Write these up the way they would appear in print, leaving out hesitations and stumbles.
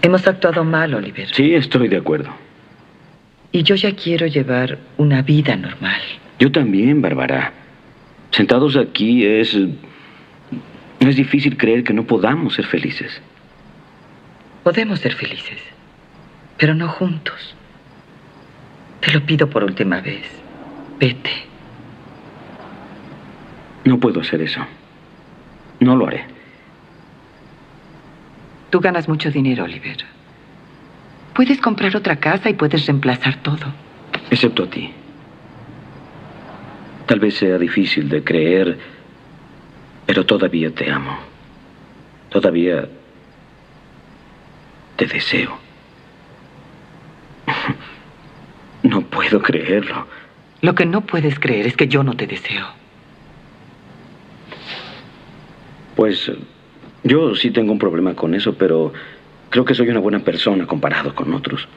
Hemos actuado mal, Oliver. Sí, estoy de acuerdo. Y yo ya quiero llevar una vida normal. Yo también, Bárbara. Sentados aquí es difícil creer que no podamos ser felices. Podemos ser felices, pero no juntos. Te lo pido por última vez. Vete. No puedo hacer eso. No lo haré. Tú ganas mucho dinero, Oliver. Puedes comprar otra casa y puedes reemplazar todo. Excepto a ti. Tal vez sea difícil de creer, pero todavía te amo. Todavía te deseo. No puedo creerlo. Lo que no puedes creer es que yo no te deseo. Pues yo sí tengo un problema con eso, pero creo que soy una buena persona comparado con otros.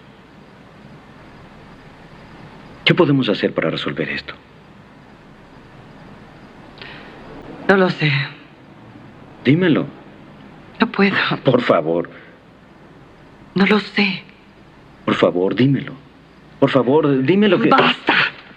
¿Qué podemos hacer para resolver esto? No lo sé. Dímelo. No puedo. Por favor. No lo sé. Por favor, dímelo. Por favor, dímelo que... ¡Basta!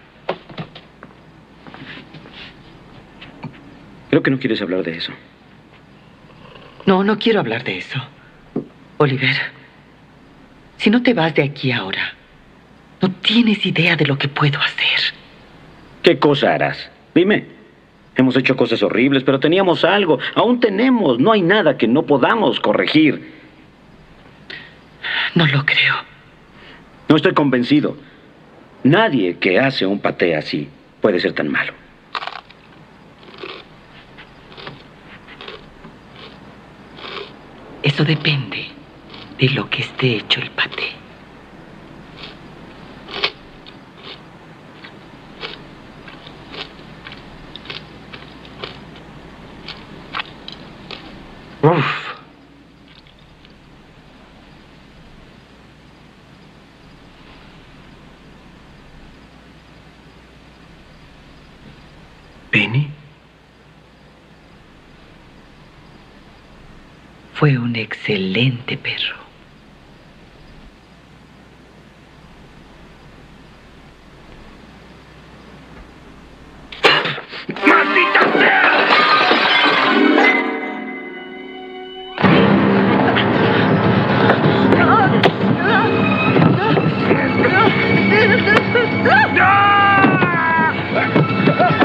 Creo que no quieres hablar de eso. No, no quiero hablar de eso. Oliver, si no te vas de aquí ahora, no tienes idea de lo que puedo hacer. ¿Qué cosa harás? Dime. Hemos hecho cosas horribles, pero teníamos algo. Aún tenemos. No hay nada que no podamos corregir. No lo creo. No estoy convencido. Nadie que hace un paté así puede ser tan malo. Eso depende de lo que esté hecho el paté. Uf. ¿Penny? Fue un excelente perro.